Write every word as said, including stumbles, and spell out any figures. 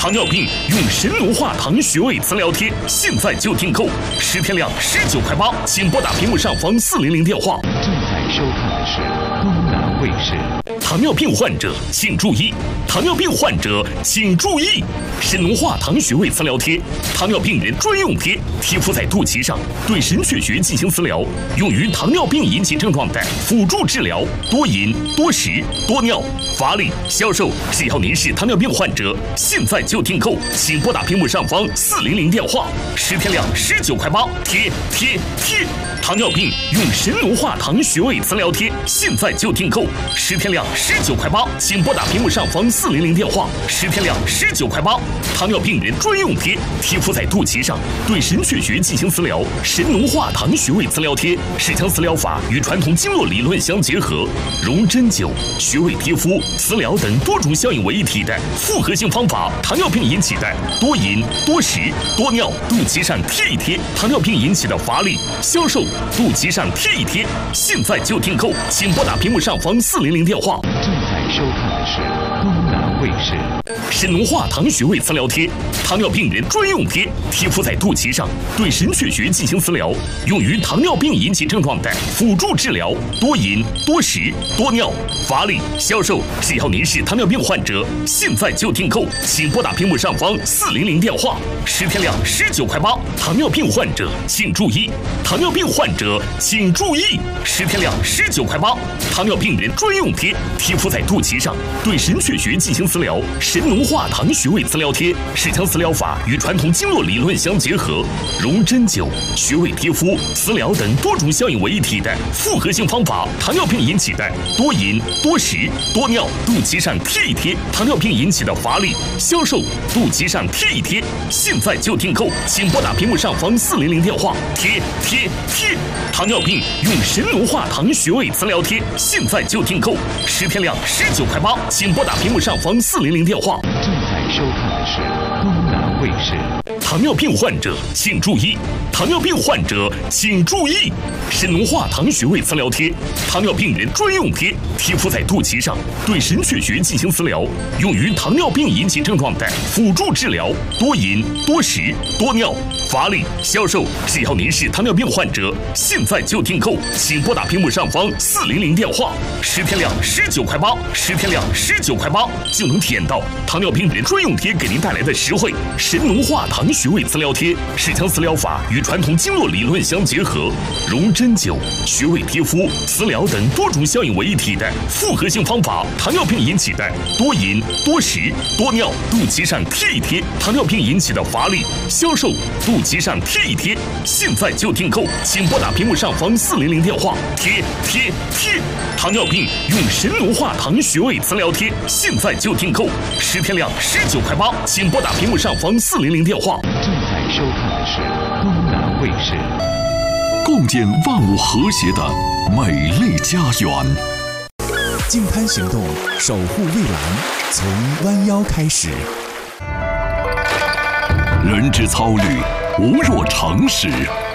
糖尿病用神农化糖穴位磁疗贴，现在就订购，十天量十九块八，请拨打屏幕上方四零零电话。 正在收看的是东南卫视。 糖尿病患者请注意，糖尿病患者请注意，神农化糖穴位磁疗贴，糖尿病人专用贴，贴敷在肚脐上，对神阙穴进行磁疗，用于糖尿病引起症状的辅助治疗，多饮、多食、多尿、乏力、消瘦。只要您是糖尿病患者，现在就订购，请拨打屏幕上方四零零电话，十天量十九块八，贴贴贴。糖尿病用神农化糖穴位磁疗贴，现在就订购，十天量十九块八，请拨打屏幕上方四零零电话，十天量十九块八。糖尿病人专用贴，贴敷在肚脐上，对神阙穴进行磁疗。神农化糖穴位磁疗贴是将磁疗法与传统经络理论相结合，融针灸、穴位贴敷、磁疗等多种效应为一体的复合性方法。糖尿病引起的多饮、多食、多尿，肚脐上贴一贴；糖尿病引起的乏力、消瘦，肚脐上贴一贴。现在就订购，请拨打屏幕上方四零零电话。 正在收看的是东南卫视。 神农化糖穴位磁疗贴，糖尿病人专用贴，贴敷在肚脐上，对神阙穴进行磁疗，用于糖尿病引起症状的辅助治疗，多饮、多食、多尿、乏力、消瘦。只要您是糖尿病患者，现在就订购，请拨打屏幕上方四零零电话，十天量十九块八。糖尿病患者请注意，糖尿病患者请注意，十天量十九块八。糖尿病人专用贴，贴敷在肚脐上，对神阙穴进行磁疗。神农化糖穴位磁疗贴是将磁疗法与传统经络理论相结合，融针灸、穴位贴敷、磁疗等多种效应为一体的复合性方法。糖尿病引起的多饮、多食、多尿，肚脐上贴一贴；糖尿病引起的乏力、消瘦，肚脐上贴一贴。现在就订购，请拨打屏幕上方四零零电话，贴贴贴。糖尿病用神农化糖穴位磁疗贴，现在就订购，十天量十九块八，请拨打屏幕上方四零零电话。 正在收看的是东南卫视。 糖尿病患者请注意，糖尿病患者请注意，神农化糖穴位磁疗贴，糖尿病人专用贴，贴敷在肚脐上，对神阙穴进行磁疗，用于糖尿病引起症状的辅助治疗，多饮、多食、多尿、乏力、消瘦。只要您是糖尿病患者，现在就订购，请拨打屏幕上方四零零电话，十天量十九块八，十天量十九块八，就能体验到糖尿病人专用贴给您带来的实惠。神农化糖穴位磁疗贴是将磁疗法与传统经络理论相结合，融针灸、穴位贴敷、磁疗等多种效应为一体的复合性方法。糖尿病引起的多饮、多食、多尿，肚脐上贴一贴；糖尿病引起的乏力、消瘦，肚脐上贴一贴。现在就订购，请拨打屏幕上方四零零电话，贴贴贴。糖尿病用神农化糖穴位磁疗贴，现在就订购，十天量十九块八，请拨打屏幕上方四零零电话。 正在收看的是东南卫视。 共建万物和谐的美丽家园。 净滩行动，守护蔚蓝，从弯腰开始。 人之操履，无若成史。